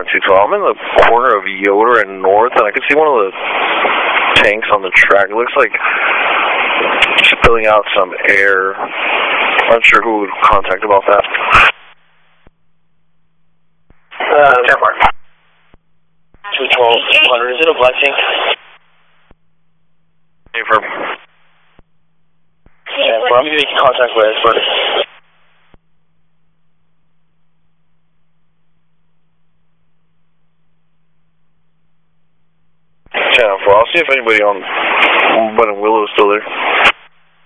212. I'm in the corner of Yoder and North, and I can see one of the tanks on the track. It looks like spilling out some air. I'm not sure who would contact about that. 10 mark. 212, is it a black tank? Confirm. I'm going to make contact with it, but... 10-4. I'll see if anybody on Bud and Willow is still there.